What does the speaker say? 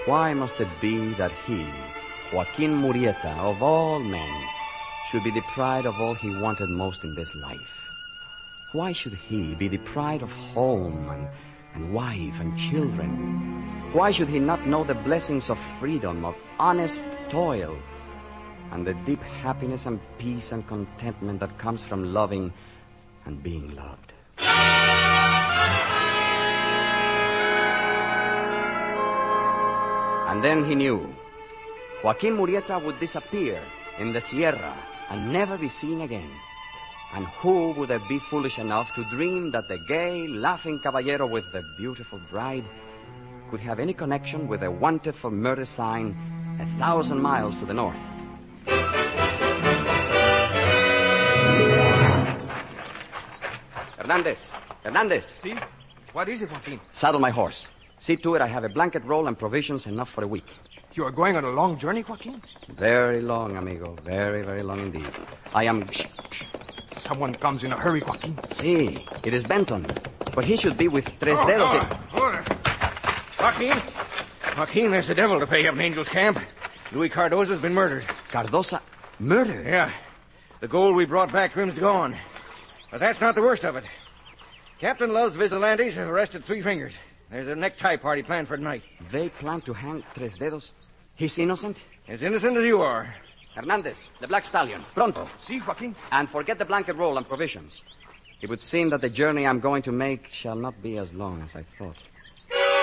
Why must it be that he, Joaquin Murrieta, of all men, should be deprived of all he wanted most in this life? Why should he be deprived of home and wife and children? Why should he not know the blessings of freedom, of honest toil, and the deep happiness and peace and contentment that comes from loving and being loved? And then he knew. Joaquin Murrieta would disappear in the Sierra and never be seen again. And who would have been foolish enough to dream that the gay, laughing caballero with the beautiful bride could have any connection with a wanted for murder sign 1,000 miles to the north? Hernandez. See? What is it, Joaquin? Saddle my horse. See to it I have a blanket roll and provisions enough for a week. You are going on a long journey, Joaquin? Very long, amigo. Very, very long indeed. I am... Someone comes in a hurry, Joaquin. See, it is Benton. But he should be with Tres Dedos. Hold on. Joaquin, there's the devil to pay up in Angel's Camp. Louis Cardoza's been murdered. Cardoza? Murdered? Yeah. The gold we brought back to him's gone. But that's not the worst of it. Captain Love's vigilantes have arrested Three Fingers. There's a necktie party planned for tonight. They plan to hang Tres Dedos? He's innocent? As innocent as you are. Hernandez, the Black Stallion. Pronto. See, Joaquin? And forget the blanket roll and provisions. It would seem that the journey I'm going to make shall not be as long as I thought.